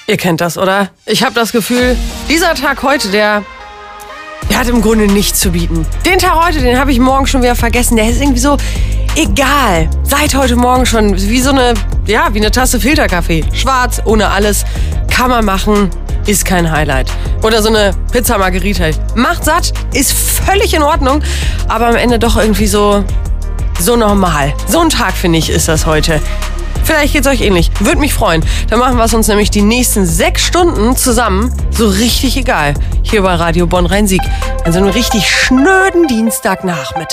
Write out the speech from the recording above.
Ihr kennt das, oder? Ich habe das Gefühl, dieser Tag heute, der hat im Grunde nichts zu bieten. Den Tag heute, den habe ich morgen schon wieder vergessen. Der ist irgendwie so egal. Seit heute Morgen schon wie wie eine Tasse Filterkaffee. Schwarz, ohne alles. Kann man machen, ist kein Highlight. Oder so eine Pizza Margherita. Macht satt, ist völlig in Ordnung, aber am Ende doch irgendwie so normal. So ein Tag, finde ich, ist das heute. Vielleicht geht's euch ähnlich. Würde mich freuen. Dann machen wir es uns nämlich die nächsten 6 Stunden zusammen so richtig egal. Hier bei Radio Bonn Rhein-Sieg. An so einem richtig schnöden Dienstagnachmittag.